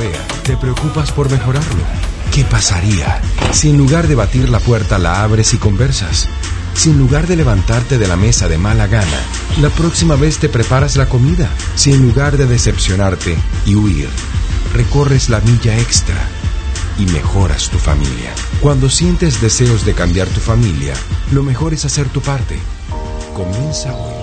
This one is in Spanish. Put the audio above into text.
rodea, te preocupas por mejorarlo. ¿Qué pasaría si en lugar de batir la puerta la abres y conversas? Si en lugar de levantarte de la mesa de mala gana, la próxima vez te preparas la comida. Si en lugar de decepcionarte y huir, recorres la milla extra y mejoras tu familia. Cuando sientes deseos de cambiar tu familia, lo mejor es hacer tu parte. Comienza hoy.